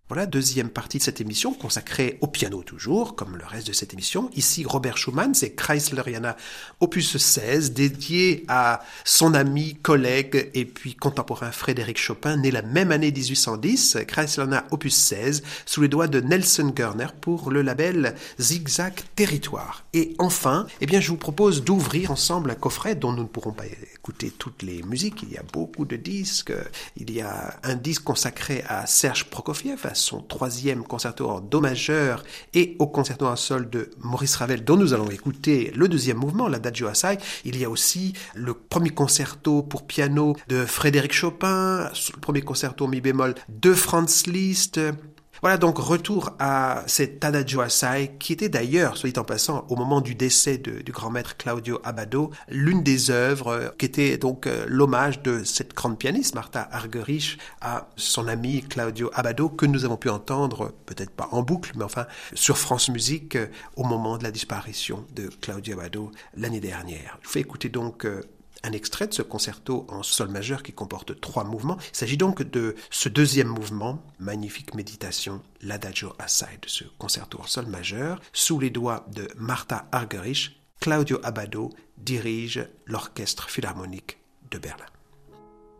Voilà, deuxième partie de cette émission consacrée au piano toujours, comme le reste de cette émission. Ici, Robert Schumann, c'est Kreisleriana opus 16, dédié à son ami, collègue et puis contemporain Frédéric Chopin, né la même année 1810, Kreisleriana opus 16, sous les doigts de Nelson Görner pour le label Zigzag Territoire. Et enfin, je vous propose d'ouvrir ensemble un coffret dont nous ne pourrons pas écouter toutes les musiques. Il y a beaucoup de disques. Il y a un disque consacré à Serge Prokofiev, à son troisième concerto en do majeur et au concerto en sol de Maurice Ravel, dont nous allons écouter le deuxième mouvement, l'Adagio Assai. Il y a aussi le premier concerto pour piano de Frédéric Chopin, le premier concerto mi bémol de Franz Liszt. Voilà donc retour à cet Adagio Assai qui était d'ailleurs, soit dit en passant, au moment du décès du grand maître Claudio Abbado, l'une des œuvres qui était donc l'hommage de cette grande pianiste Martha Argerich à son ami Claudio Abbado que nous avons pu entendre, peut-être pas en boucle, mais enfin sur France Musique au moment de la disparition de Claudio Abbado l'année dernière. Je vous fais écouter donc un extrait de ce concerto en sol majeur qui comporte 3 mouvements. Il s'agit donc de ce deuxième mouvement, magnifique méditation, l'Adagio Assai de ce concerto en sol majeur, sous les doigts de Martha Argerich. Claudio Abbado dirige l'Orchestre Philharmonique de Berlin.